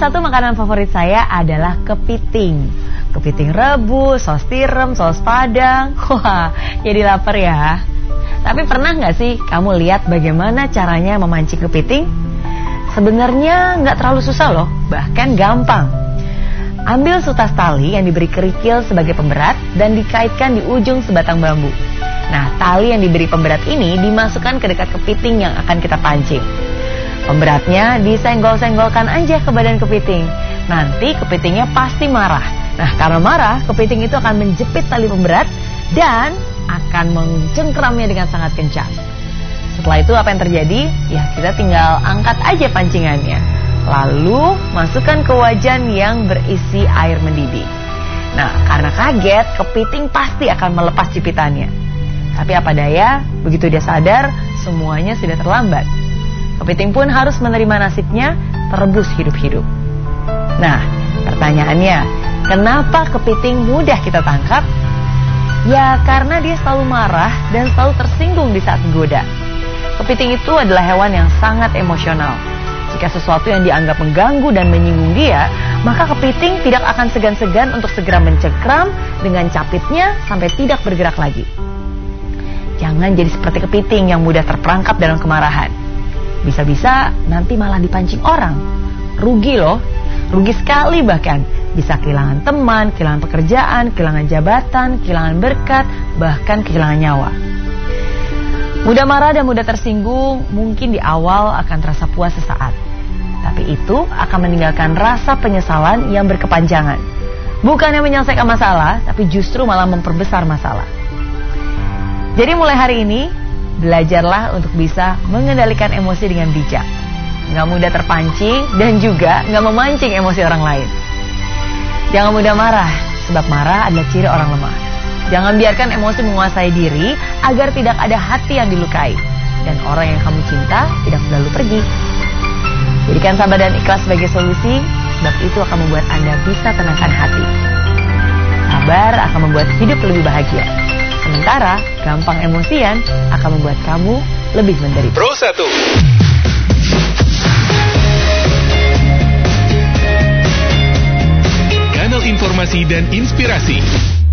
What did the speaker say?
satu makanan favorit saya adalah kepiting. Kepiting rebus, saus tiram, saus padang. Wah, jadi lapar ya. Tapi pernah nggak sih kamu lihat bagaimana caranya memancing kepiting? Sebenarnya nggak terlalu susah loh, bahkan gampang. Ambil sutas tali yang diberi kerikil sebagai pemberat dan dikaitkan di ujung sebatang bambu. Nah, tali yang diberi pemberat ini dimasukkan ke dekat kepiting yang akan kita pancing. Pemberatnya disenggol-senggolkan aja ke badan kepiting. Nanti kepitingnya pasti marah. Nah, karena marah, kepiting itu akan menjepit tali pemberat dan akan mencengkramnya dengan sangat kencang. Setelah itu apa yang terjadi? Ya, kita tinggal angkat aja pancingannya. Lalu masukkan ke wajan yang berisi air mendidih. Nah, karena kaget, kepiting pasti akan melepas cipitannya. Tapi apa daya, begitu dia sadar, semuanya sudah terlambat. Kepiting pun harus menerima nasibnya terebus hidup-hidup. Nah, pertanyaannya, kenapa kepiting mudah kita tangkap? Ya, karena dia selalu marah dan selalu tersinggung di saat digoda. Kepiting itu adalah hewan yang sangat emosional. Jika sesuatu yang dianggap mengganggu dan menyinggung dia, maka kepiting tidak akan segan-segan untuk segera mencengkram dengan capitnya sampai tidak bergerak lagi. Jangan jadi seperti kepiting yang mudah terperangkap dalam kemarahan. Bisa-bisa nanti malah dipancing orang. Rugi loh, rugi sekali bahkan. Bisa kehilangan teman, kehilangan pekerjaan, kehilangan jabatan, kehilangan berkat, bahkan kehilangan nyawa. Mudah marah dan mudah tersinggung mungkin di awal akan terasa puas sesaat. Tapi itu akan meninggalkan rasa penyesalan yang berkepanjangan. Bukannya menyelesaikan masalah, tapi justru malah memperbesar masalah. Jadi mulai hari ini, belajarlah untuk bisa mengendalikan emosi dengan bijak. Gak mudah terpancing dan juga gak memancing emosi orang lain. Jangan mudah marah, sebab marah adalah ciri orang lemah. Jangan biarkan emosi menguasai diri agar tidak ada hati yang dilukai. Dan orang yang kamu cinta tidak selalu pergi. Jadikan sabar dan ikhlas sebagai solusi, sebab itu akan membuat Anda bisa tenangkan hati. Sabar akan membuat hidup lebih bahagia. Sementara gampang emosian akan membuat kamu lebih menderita. Pro 1. Kanal informasi dan inspirasi.